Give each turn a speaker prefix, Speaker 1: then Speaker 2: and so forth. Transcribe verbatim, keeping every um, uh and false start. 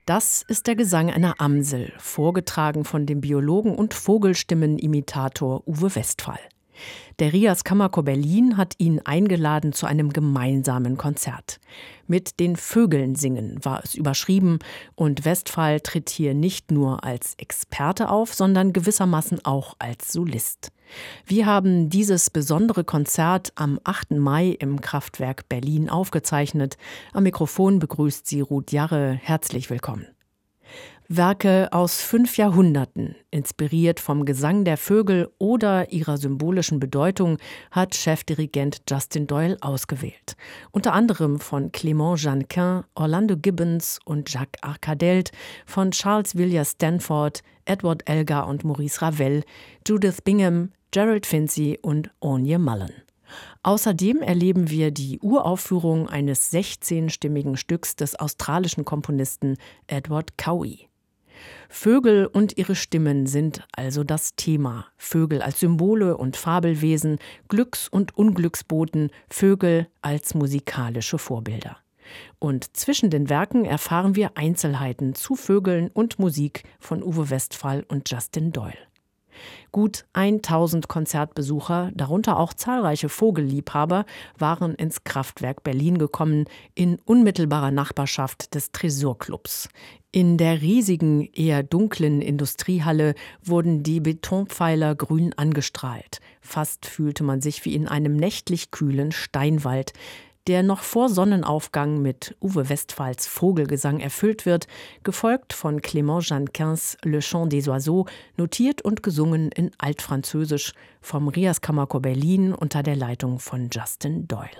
Speaker 1: Das ist der Gesang einer Amsel, vorgetragen von dem Biologen und Vogelstimmenimitator Uwe Westphal. Der Rias Kammerchor Berlin hat ihn eingeladen zu einem gemeinsamen Konzert. Mit den Vögeln singen war es überschrieben, und Westphal tritt hier nicht nur als Experte auf, sondern gewissermaßen auch als Solist. Wir haben dieses besondere Konzert am achten Mai im Kraftwerk Berlin aufgezeichnet. Am Mikrofon begrüßt sie Ruth Jarre. Herzlich willkommen. Werke aus fünf Jahrhunderten, inspiriert vom Gesang der Vögel oder ihrer symbolischen Bedeutung, hat Chefdirigent Justin Doyle ausgewählt. Unter anderem von Clément Jeannequin, Orlando Gibbons und Jacques Arcadelt, von Charles Villiers Stanford, Edward Elgar und Maurice Ravel, Judith Bingham, Gerald Finzi und Onye Mullen. Außerdem erleben wir die Uraufführung eines sechzehnstimmigen Stücks des australischen Komponisten Edward Cowie. Vögel und ihre Stimmen sind also das Thema. Vögel als Symbole und Fabelwesen, Glücks- und Unglücksboten, Vögel als musikalische Vorbilder. Und zwischen den Werken erfahren wir Einzelheiten zu Vögeln und Musik von Uwe Westphal und Justin Doyle. Gut tausend Konzertbesucher, darunter auch zahlreiche Vogelliebhaber, waren ins Kraftwerk Berlin gekommen, in unmittelbarer Nachbarschaft des Tresorclubs. In der riesigen, eher dunklen Industriehalle wurden die Betonpfeiler grün angestrahlt. Fast fühlte man sich wie in einem nächtlich kühlen Steinwald, der noch vor Sonnenaufgang mit Uwe Westphals Vogelgesang erfüllt wird, gefolgt von Clément Jeannequins Le Chant des Oiseaux, notiert und gesungen in Altfranzösisch vom Rias Kammerchor Berlin unter der Leitung von Justin Doyle.